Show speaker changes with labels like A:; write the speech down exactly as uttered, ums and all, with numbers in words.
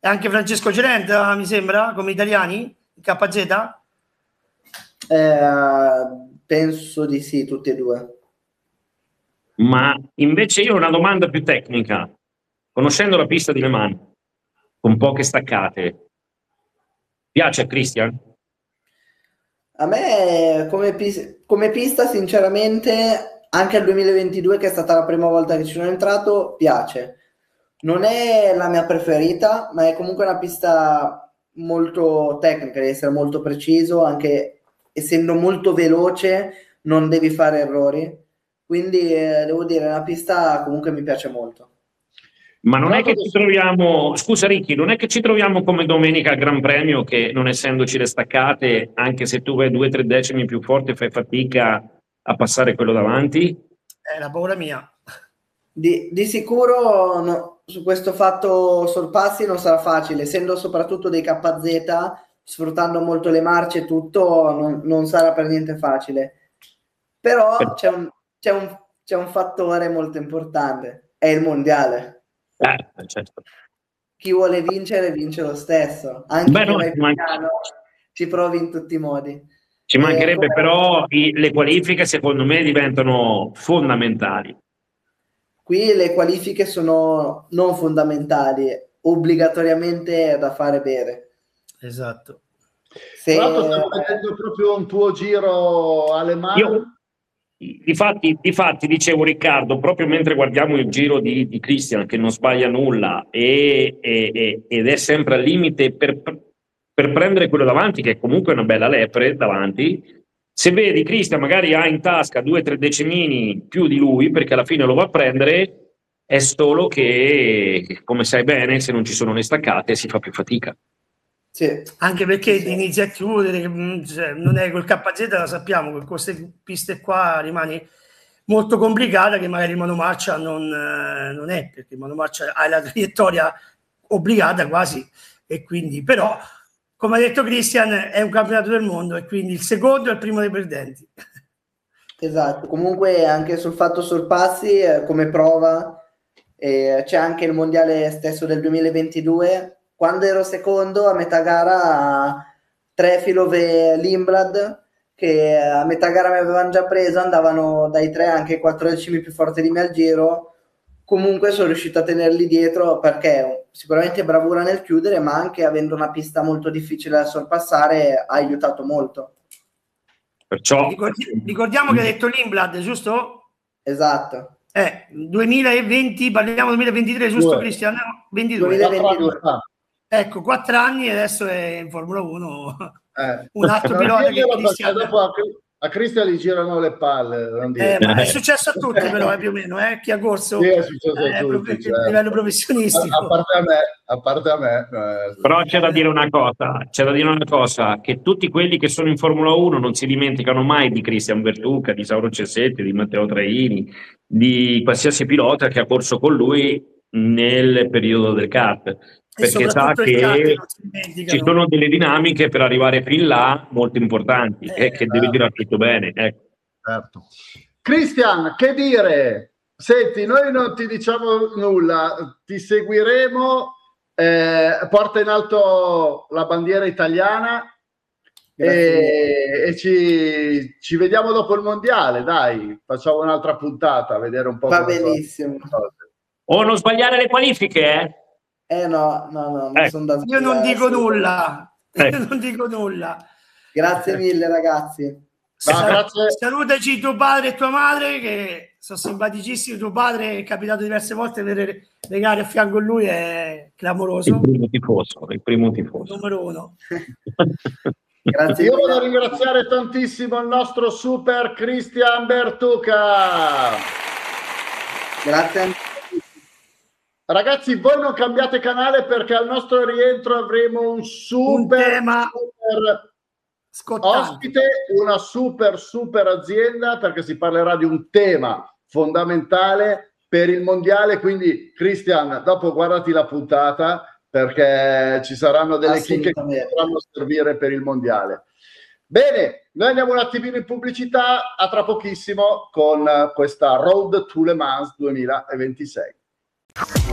A: E anche Francesco Cerenta, mi sembra, come italiani, K Z?
B: Eh, penso di sì, tutti e due.
C: Ma invece io ho una domanda più tecnica. Conoscendo la pista di Le Mans, con poche staccate, piace a Christian?
B: A me come, pis- come pista, sinceramente, anche al duemilaventidue, che è stata la prima volta che ci sono entrato, piace. Non è la mia preferita, ma è comunque una pista molto tecnica, devi essere molto preciso, anche essendo molto veloce non devi fare errori. Quindi eh, devo dire, la pista comunque mi piace molto.
C: Ma non è che ci troviamo, scusa Ricky, non è che ci troviamo come domenica al Gran Premio che non essendoci le staccate, anche se tu vai due o tre decimi più forte fai fatica a passare quello davanti?
A: È la paura mia.
B: Di, di sicuro no, su questo fatto sorpassi non sarà facile, essendo soprattutto dei K Z, sfruttando molto le marce e tutto, non, non sarà per niente facile. Però c'è un, c'è un, c'è un fattore molto importante, è il mondiale.
C: Eh, certo.
B: Chi vuole vincere vince lo stesso, anche
C: Beh,
B: che
C: no,
B: vai
C: ci, man-
B: piano, ci provi in tutti i modi.
C: ci
B: E
C: mancherebbe,
B: come-
C: però i- le qualifiche secondo me diventano fondamentali.
B: Qui le qualifiche sono non fondamentali, obbligatoriamente da fare bere.
A: Esatto.
B: Se...
D: Tra l'altro stiamo vedendo proprio un tuo giro alle mani.
C: Io, difatti, difatti, dicevo Riccardo, proprio mentre guardiamo il giro di, di Christian, che non sbaglia nulla e, e- e- ed è sempre al limite per, per prendere quello davanti, che è comunque una bella lepre davanti, se vedi Christian magari ha in tasca due o tre decimini più di lui, perché alla fine lo va a prendere, è solo che, come sai bene, se non ci sono le staccate si fa più fatica.
B: Sì.
A: Anche perché
B: Sì.
A: inizia a chiudere, mh, cioè, non è col K Z, la sappiamo, con queste piste qua rimane molto complicata, che magari il monomarcia non, eh, non è, perché il monomarcia ha la traiettoria obbligata quasi, e quindi però, come ha detto Christian, è un campionato del mondo e quindi il secondo è il primo dei perdenti.
B: Esatto, comunque anche sul fatto sorpassi eh, come prova eh, c'è anche il mondiale stesso del duemilaventidue. Quando ero secondo a metà gara Trefilov e Lindblad, che a metà gara mi avevano già preso, andavano dai tre anche quattro decimi più forti di me al giro. Comunque sono riuscito a tenerli dietro perché sicuramente bravura nel chiudere, ma anche avendo una pista molto difficile da sorpassare ha aiutato molto.
C: Perciò...
A: Ricordi- ricordiamo che ha detto Lindblad, giusto?
B: Esatto.
A: Eh, duemilaventi, parliamo duemilaventitré, giusto
D: Due.
A: Cristian? ventidue.
B: duemilaventidue.
A: Ecco, quattro anni e adesso è in Formula uno.
D: Eh.
A: Un altro pilota che Christian...
D: dopo a, a Cristian gli girano le palle, non dire.
A: Eh, ma è successo a tutti però, eh, più o meno, eh? Chi ha corso
D: Sì, è successo a
A: eh,
D: tutti,
A: prof-
D: certo.
A: a livello professionistico.
D: A, a parte a me, a parte a me. Eh.
C: Però c'è da dire una cosa, c'è da dire una cosa, che tutti quelli che sono in Formula uno non si dimenticano mai di Christian Vertuca, di Sauro Cesetti, di Matteo Traini, di qualsiasi pilota che ha corso con lui nel periodo del kart, perché sa che ci sono delle dinamiche per arrivare fin là molto importanti e eh, che deve girare tutto bene. Ecco.
D: Certo. Christian, che dire? Senti, noi non ti diciamo nulla, ti seguiremo, eh, porta in alto la bandiera italiana e, e ci, ci vediamo dopo il mondiale, dai, facciamo un'altra puntata a vedere un po'.
B: Va benissimo.
C: O non sbagliare le qualifiche, eh?
B: Eh no, no, no, non
C: eh.
B: sono da
A: Io non dico nulla,
C: eh.
A: io non dico nulla.
B: Grazie mille ragazzi.
D: No, grazie.
A: Salutaci tuo padre e tua madre che sono simpaticissimi. Tuo padre è capitato diverse volte a vedere le gare a fianco a lui, è clamoroso.
C: Il primo tifoso, il primo tifoso.
A: Numero uno.
B: Grazie.
D: Io voglio ringraziare tantissimo il nostro super Christian Vertuca.
B: Grazie.
D: Ragazzi, voi non cambiate canale perché al nostro rientro avremo un super,
A: un tema
D: super
A: scottante.
D: ospite, una super super azienda, perché si parlerà di un tema fondamentale per il mondiale. Quindi Christian, dopo guardati la puntata perché ci saranno delle chicche che potranno servire per il mondiale. Bene, noi andiamo un attimino in pubblicità, a tra pochissimo con questa Road to Le Mans duemilaventisei.